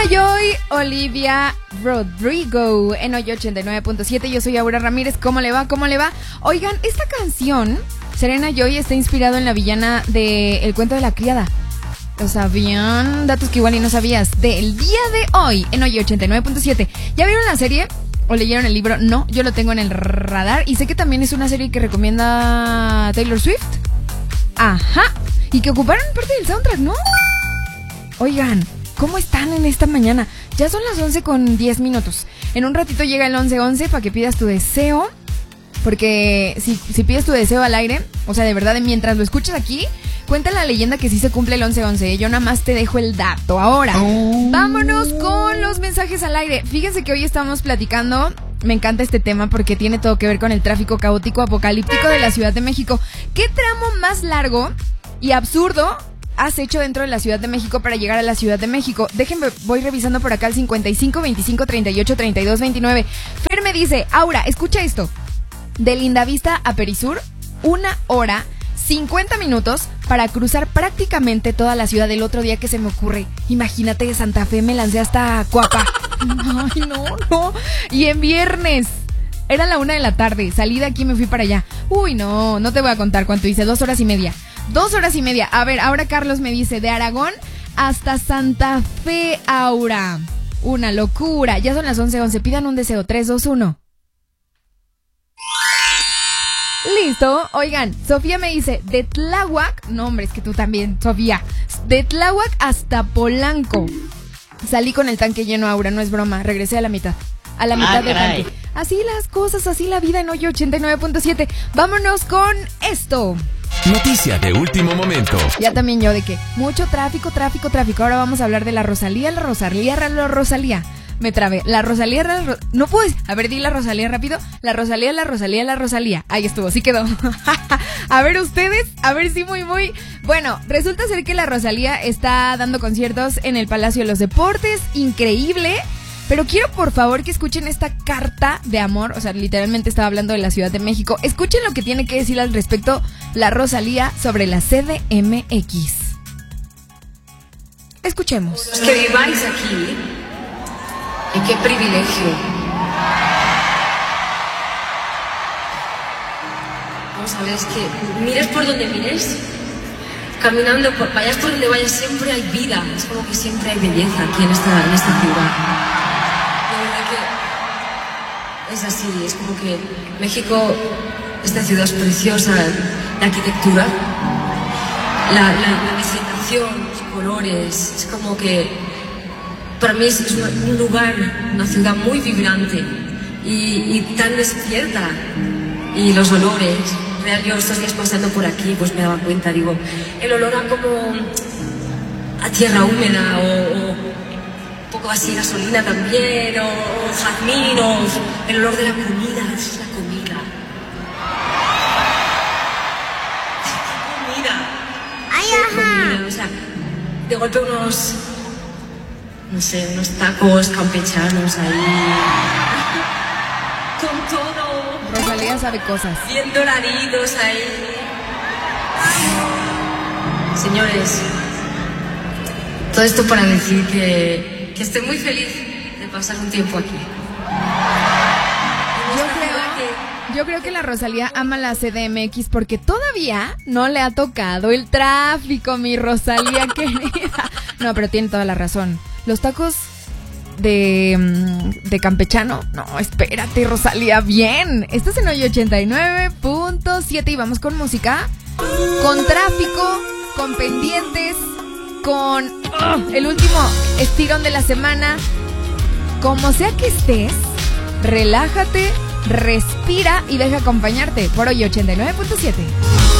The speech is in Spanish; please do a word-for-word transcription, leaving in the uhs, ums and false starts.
Joy, Olivia Rodrigo en Hoy ochenta y nueve punto siete. Yo soy Aura Ramírez. ¿Cómo le va? ¿Cómo le va? Oigan, esta canción, Serena Joy, está inspirado en la villana de El cuento de la criada. ¿Lo sabían? Datos que igual y no sabías. Del día de hoy en Hoy ochenta y nueve punto siete. ¿Ya vieron la serie? ¿O leyeron el libro? No, yo lo tengo en el radar. Y sé que también es una serie que recomienda Taylor Swift. Ajá. Y que ocuparon parte del soundtrack, ¿no? Oigan, ¿cómo están en esta mañana? Ya son las once con diez minutos. En un ratito llega el once once para que pidas tu deseo. Porque si, si pides tu deseo al aire, o sea, de verdad, mientras lo escuchas aquí, cuenta la leyenda que sí se cumple el once once. Yo nada más te dejo el dato. Ahora, oh. vámonos con los mensajes al aire. Fíjense que hoy estamos platicando. Me encanta este tema porque tiene todo que ver con el tráfico caótico apocalíptico de la Ciudad de México. ¿Qué tramo más largo y absurdo has hecho dentro de la Ciudad de México para llegar a la Ciudad de México? Déjenme, voy revisando por acá el cincuenta y cinco, veinticinco, treinta y ocho, treinta y dos, veintinueve. Fer me dice, Aura, escucha esto. De Lindavista a Perisur, una hora, cincuenta minutos para cruzar prácticamente toda la ciudad. El otro día que se me ocurre, imagínate, de Santa Fe me lancé hasta Cuapa. Ay, no, no. Y en viernes, era la una de la tarde, salí de aquí y me fui para allá. Uy, no, no te voy a contar cuánto hice, dos horas y media. Dos horas y media. A ver, ahora Carlos me dice, de Aragón hasta Santa Fe, Aura. Una locura. Ya son las once once. Pidan un deseo. tres, dos, uno. Listo. Oigan, Sofía me dice, de Tláhuac. No, hombre, es que tú también, Sofía. De Tláhuac hasta Polanco. Salí con el tanque lleno, Aura. No es broma. Regresé a la mitad. A la mitad ah, del tanque. Así las cosas, así la vida en Hoy ochenta y nueve punto siete. Vámonos con esto. Noticia de último momento. Ya también yo de que mucho tráfico, tráfico, tráfico. Ahora vamos a hablar de la Rosalía, la Rosalía, la Rosalía. Me trabé. La Rosalía, la Ro... no puedes. A ver, di la Rosalía rápido. La Rosalía, la Rosalía, la Rosalía. Ahí estuvo, sí quedó. A ver ustedes, a ver si muy, muy... Bueno, resulta ser que la Rosalía está dando conciertos en el Palacio de los Deportes. Increíble. Pero quiero por favor que escuchen esta carta de amor. O sea, literalmente estaba hablando de la Ciudad de México. Escuchen lo que tiene que decir al respecto la Rosalía sobre la C D M X. Escuchemos. Los que viváis aquí, y qué privilegio. Vamos a ver, es que mires por donde mires, caminando, por, vayas por donde vayas, siempre hay vida. Es como que siempre hay belleza aquí en esta, en esta ciudad. Es así, es como que México, esta ciudad es preciosa, la arquitectura, la, la, la vegetación, los colores, es como que para mí es, es un lugar, una ciudad muy vibrante y, y tan despierta. Y los olores, real, yo estos días pasando por aquí pues me daba cuenta, digo, el olor a como a tierra húmeda o... o un poco así gasolina también, o jazmín, o el olor de la comida, es la comida. Comida. Ay, ajá. Comida, o sea, de golpe unos, no sé, unos tacos campechanos ahí, con todo. Rosalía sabe cosas. Bien doraditos ahí. Señores, todo esto para decir que que estoy muy feliz de pasar un tiempo aquí. Yo creo, yo creo que la Rosalía ama la C D M X porque todavía no le ha tocado el tráfico, mi Rosalía querida. No, pero tiene toda la razón. Los tacos de, de campechano, no, espérate, Rosalía, bien. Estás en Hoy ochenta y nueve punto siete y vamos con música, con tráfico, con pendientes, con uh, el último estirón de la semana. Como sea que estés, relájate, respira y deja acompañarte por Hoy ochenta y nueve punto siete.